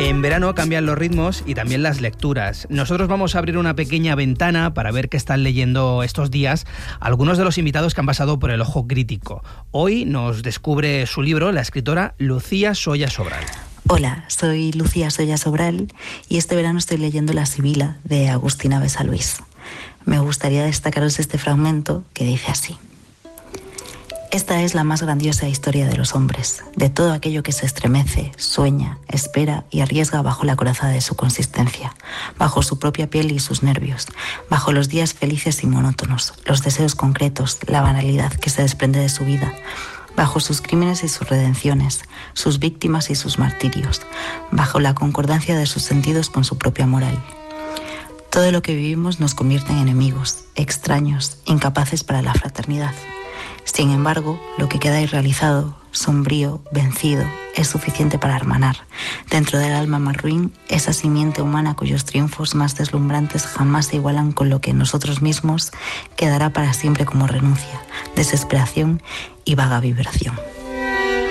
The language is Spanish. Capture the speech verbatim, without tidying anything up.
En verano cambian los ritmos y también las lecturas. Nosotros vamos a abrir una pequeña ventana para ver qué están leyendo estos días algunos de los invitados que han pasado por el ojo crítico. Hoy nos descubre su libro la escritora Lucía Soya Sobral. Hola, soy Lucía Soya Sobral y este verano estoy leyendo La Sibila de Agustina Besaluís. Me gustaría destacaros este fragmento que dice así. Esta es la más grandiosa historia de los hombres, de todo aquello que se estremece, sueña, espera y arriesga bajo la coraza de su consistencia, bajo su propia piel y sus nervios, bajo los días felices y monótonos, los deseos concretos, la banalidad que se desprende de su vida, bajo sus crímenes y sus redenciones, sus víctimas y sus martirios, bajo la concordancia de sus sentidos con su propia moral. Todo lo que vivimos nos convierte en enemigos, extraños, incapaces para la fraternidad. Sin embargo, lo que queda irrealizado, sombrío, vencido, es suficiente para hermanar, dentro del alma más ruin, esa simiente humana cuyos triunfos más deslumbrantes jamás se igualan con lo que en nosotros mismos quedará para siempre como renuncia, desesperación y vaga vibración.